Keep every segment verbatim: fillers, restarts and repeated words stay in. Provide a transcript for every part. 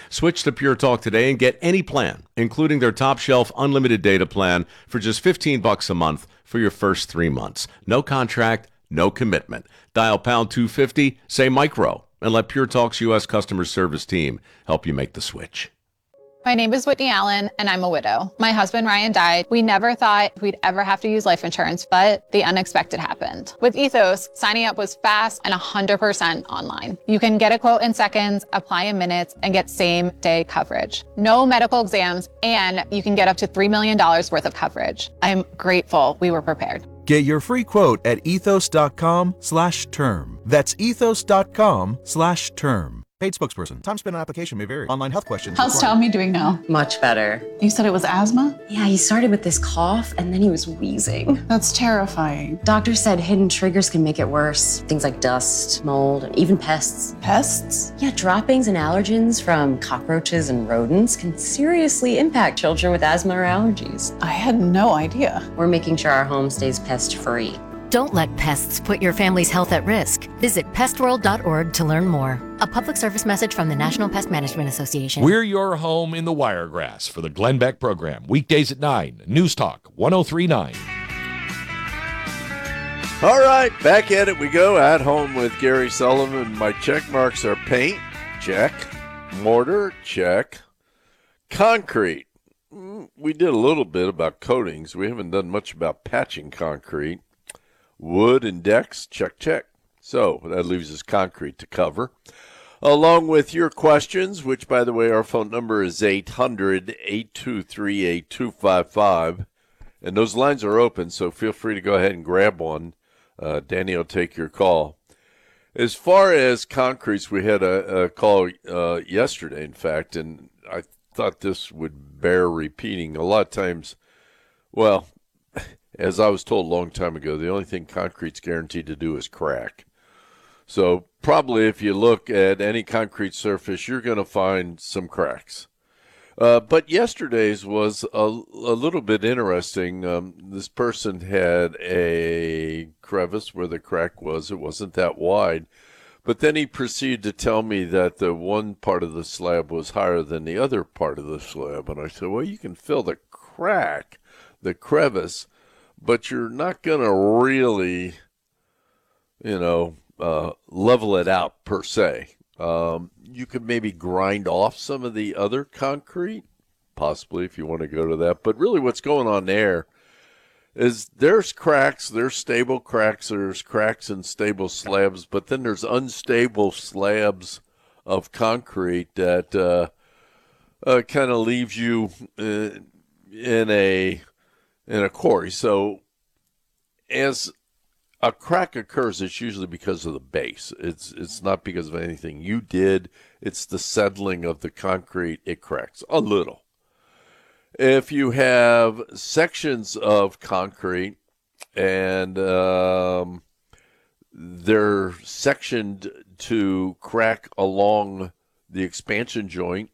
Switch to Pure Talk today and get any plan, including their top shelf unlimited data plan for just fifteen bucks a month for your first three months. No contract, no commitment. Dial pound two fifty, say micro, and let Pure Talk's U S customer service team help you make the switch. My name is Whitney Allen, and I'm a widow. My husband, Ryan, died. We never thought we'd ever have to use life insurance, but the unexpected happened. With Ethos, signing up was fast and one hundred percent online. You can get a quote in seconds, apply in minutes, and get same-day coverage. No medical exams, and you can get up to three million dollars worth of coverage. I'm grateful we were prepared. Get your free quote at ethos.com slash term. That's ethos.com slash term. Paid spokesperson. Time spent on application may vary. Online health questions. How's Tommy doing now? Much better. You said it was asthma? Yeah, he started with this cough and then he was wheezing. That's terrifying. Doctor said hidden triggers can make it worse. Things like dust, mold, and even pests. Pests? Yeah, droppings and allergens from cockroaches and rodents can seriously impact children with asthma or allergies. I had no idea. We're making sure our home stays pest-free. Don't let pests put your family's health at risk. Visit pest world dot org to learn more. A public service message from the National Pest Management Association. We're your home in the Wiregrass for the Glenn Beck program. Weekdays at nine. News Talk one oh three point nine. All right, back at it we go. At home with Gary Sullivan. My check marks are paint, check. Mortar, check. Concrete. We did a little bit about coatings. We haven't done much about patching concrete. Wood and decks, check, check. So that leaves us concrete to cover. Along with your questions, which, by the way, our phone number is eight hundred, eight two three, eight two five five. And those lines are open, so feel free to go ahead and grab one. Uh, Danny will take your call. As far as concretes, we had a, a call uh, yesterday, in fact, and I thought this would bear repeating. A lot of times, well, as I was told a long time ago, the only thing concrete's guaranteed to do is crack. So probably if you look at any concrete surface, you're going to find some cracks. Uh, but yesterday's was a, a little bit interesting. Um, this person had a crevice where the crack was. It wasn't that wide. But then he proceeded to tell me that the one part of the slab was higher than the other part of the slab. And I said, well, you can fill the crack, the crevice, but you're not going to really, you know, uh, level it out per se. Um, you could maybe grind off some of the other concrete, possibly if you want to go to that. But really what's going on there is there's cracks, there's stable cracks, there's cracks in stable slabs, but then there's unstable slabs of concrete that uh, uh, kind of leaves you uh, in a in a quarry. So as a crack occurs, it's usually because of the base. It's it's not because of anything you did. It's the settling of the concrete. It cracks a little. If you have sections of concrete and um, they're sectioned to crack along the expansion joint,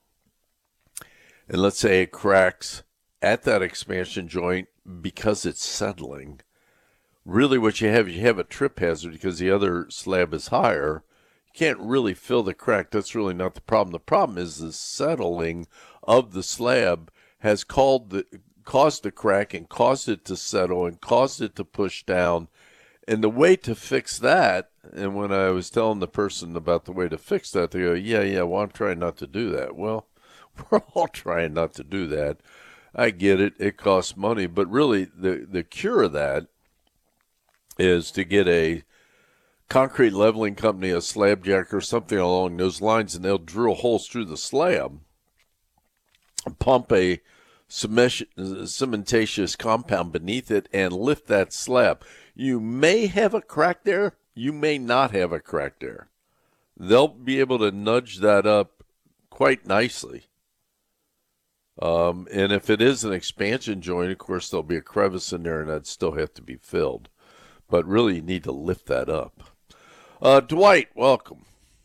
and let's say it cracks at that expansion joint because it's settling, really what you have, you have a trip hazard because the other slab is higher. You can't really fill the crack. That's really not the problem. The problem is the settling of the slab has called the, caused the crack and caused it to settle and caused it to push down. And the way to fix that, and when I was telling the person about the way to fix that, they go, yeah, yeah, well, I'm trying not to do that. Well, we're all trying not to do that. I get it. It costs money. But really, the, the cure of that is to get a concrete leveling company, a slab jack or something along those lines, and they'll drill holes through the slab, pump a cementatious compound beneath it, and lift that slab. You may have a crack there. You may not have a crack there. They'll be able to nudge that up quite nicely. Um, and if it is an expansion joint, of course, there'll be a crevice in there, and that'd still have to be filled. But really, you need to lift that up. Uh, Dwight, welcome.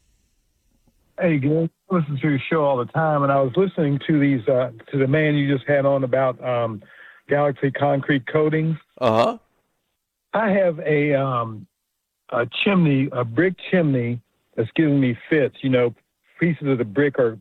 Hey, Glenn. I listen to your show all the time, and I was listening to these uh, to the man you just had on about um, Galaxy concrete coatings. Uh-huh. I have a um, a chimney, a brick chimney that's giving me fits. You know, pieces of the brick are